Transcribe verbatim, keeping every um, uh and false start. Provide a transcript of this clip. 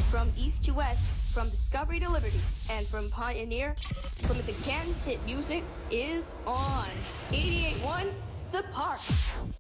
From east to west, from Discovery to Liberty, and from Pioneer, Plymouth and Canton's hit music is on. eighty-eight point one, The Park.